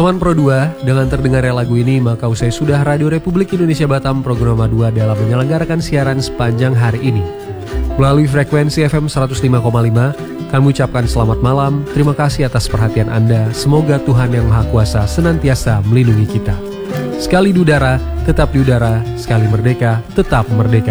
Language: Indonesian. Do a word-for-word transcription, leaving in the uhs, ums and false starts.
Teman Pro dua, dengan terdengarnya lagu ini maka usai sudah Radio Republik Indonesia Batam Program dua dalam menyelenggarakan siaran sepanjang hari ini. Melalui frekuensi F M seratus lima koma lima, kami ucapkan selamat malam, terima kasih atas perhatian Anda, semoga Tuhan Yang Maha Kuasa senantiasa melindungi kita. Sekali di udara, tetap di udara, sekali merdeka, tetap merdeka.